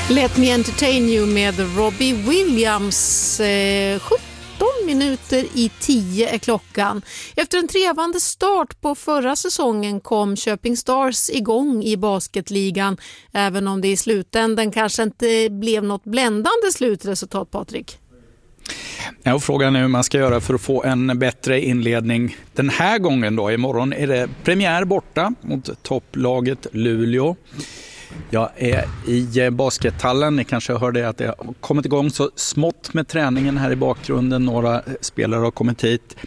Let me entertain you med Robbie Williams. 17 minuter i 10 är klockan. Efter en trevande start på förra säsongen kom Köping Stars igång i basketligan, även om det i slutändan kanske inte blev något bländande slutresultat, Patrik. Ja, och frågan är hur man ska göra för att få en bättre inledning den här gången då. Imorgon är det premiär borta mot topplaget Luleå. Jag är i baskethallen. Ni kanske hörde att det har kommit igång så smått med träningen här i bakgrunden. Några spelare har kommit hit.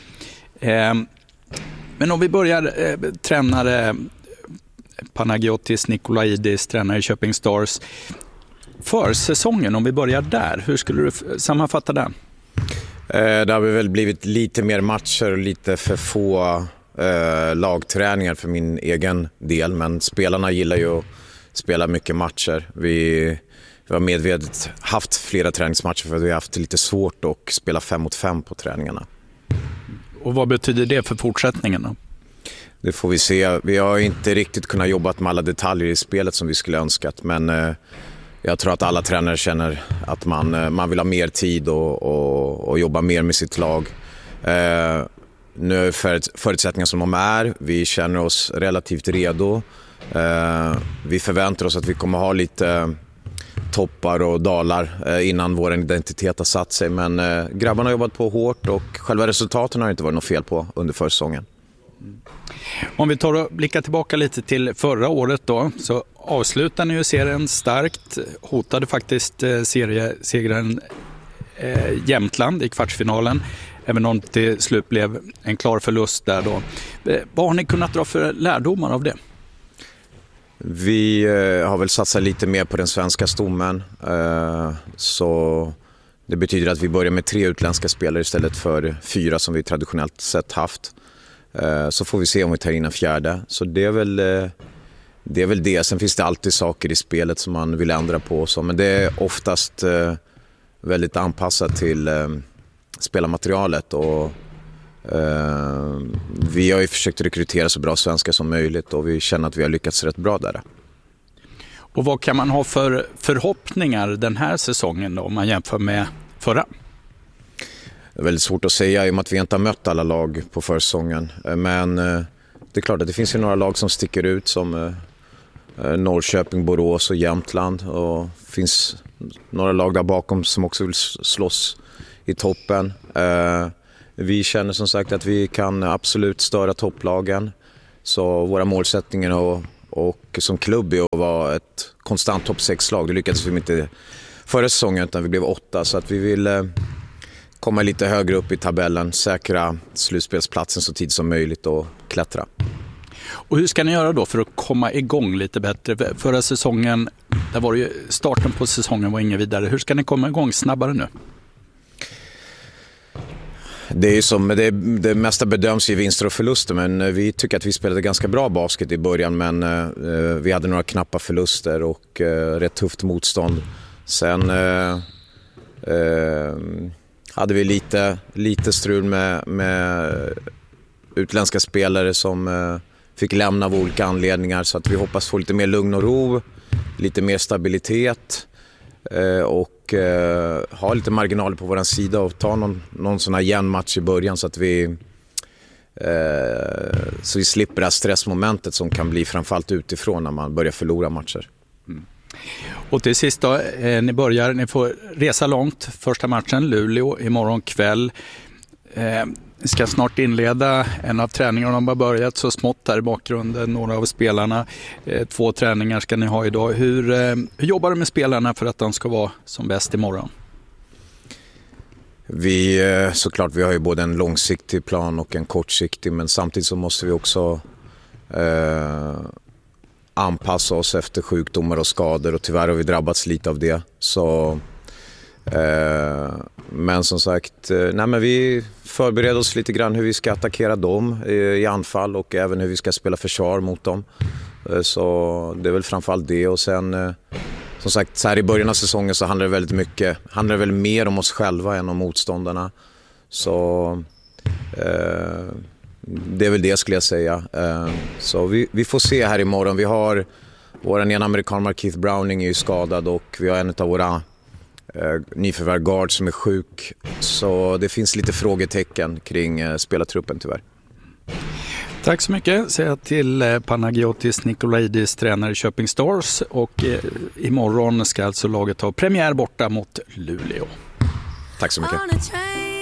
Men om vi börjar, tränare Panagiotis Nikolaidis, tränare i Köping Stars. För säsongen, om vi börjar där, hur skulle du sammanfatta den? Det har väl blivit lite mer matcher och lite för få lagträningar för min egen del. Men spelarna gillar ju att spela mycket matcher. Vi har medvetet haft flera träningsmatcher för att vi har haft lite svårt att spela 5 mot 5 på träningarna. Och vad betyder det för fortsättningen då? Det får vi se. Vi har inte riktigt kunnat jobba med alla detaljer i spelet som vi skulle önskat. Men jag tror att alla tränare känner att man vill ha mer tid och jobba mer med sitt lag. Nu är förutsättningarna som de är. Vi känner oss relativt redo. Vi förväntar oss att vi kommer ha lite toppar och dalar innan vår identitet har satt sig. Men grabbarna har jobbat på hårt och själva resultaten har inte varit något fel på under försäsongen. Om vi tar och blickar tillbaka lite till förra året då, så avslutar ni ju serien starkt. Hotade faktiskt seriesegraren Jämtland i kvartsfinalen. Även om det till slut blev en klar förlust där då. Vad har ni kunnat dra för lärdomar av det? Vi har väl satsat lite mer på den svenska stommen. Så det betyder att vi börjar med 3 utländska spelare istället för 4 som vi traditionellt sett haft. Så får vi se om vi tar in en 4:e. Så det är väl det. Sen finns det alltid saker i spelet som man vill ändra på. Men det är oftast väldigt anpassat till spelarmaterialet. Och vi har ju försökt rekrytera så bra svenskar som möjligt. Och vi känner att vi har lyckats rätt bra där. Och vad kan man ha för förhoppningar den här säsongen då, om man jämför med förra? Det är väldigt svårt att säga i och med att vi inte har mött alla lag på försäsongen. Men det är klart att det finns ju några lag som sticker ut som Norrköping, Borås och Jämtland. Och det finns några lag där bakom som också vill slåss i toppen. Vi känner som sagt att vi kan absolut störa topplagen. Så våra målsättningar och som klubb är att vara ett konstant topp 6-lag. Det lyckades vi inte förra säsongen utan vi blev 8. Så att vi vill komma lite högre upp i tabellen, säkra slutspelsplatsen så tid som möjligt och klättra. Och hur ska ni göra då för att komma igång lite bättre? Förra säsongen, där var det ju, starten på säsongen var inget vidare. Hur ska ni komma igång snabbare nu? Det är som det mesta bedöms i vinster och förluster, men vi tycker att vi spelade ganska bra basket i början, men vi hade några knappa förluster och rätt tufft motstånd. Sen hade vi lite strul med utländska spelare som fick lämna av olika anledningar, så att vi hoppas få lite mer lugn och ro, lite mer stabilitet och ha lite marginaler på våran sida och ta någon sån här jämn match i början så att vi slipper det här stressmomentet som kan bli framförallt utifrån när man börjar förlora matcher. Mm. Och till sist då, ni får resa långt. Första matchen, Luleå, imorgon kväll. Ni ska snart inleda en av träningarna. De har börjat så smått här i bakgrunden, några av spelarna. 2 träningar ska ni ha idag. Hur jobbar du med spelarna för att de ska vara som bäst imorgon? Vi har ju både en långsiktig plan och en kortsiktig, men samtidigt så måste vi också anpassa oss efter sjukdomar och skador, och tyvärr har vi drabbats lite av det. Så men som sagt, vi förbereder oss lite grann hur vi ska attackera dem i anfall och även hur vi ska spela försvar mot dem. Så det är väl framförallt det, och sen som sagt så här i början av säsongen så handlar det väl mer om oss själva än om motståndarna. Så det är väl det skulle jag säga. Så vi får se här imorgon. Vi har Vår ena amerikan Mark Keith Browning är ju skadad och vi har en av våra nyförvärv guard som är sjuk. Så det finns lite frågetecken kring spelartruppen tyvärr. Tack så mycket, säger jag till Panagiotis Nikolaidis, tränare i Köping Stars. Och imorgon ska alltså laget ha premiär borta mot Luleå. Tack så mycket.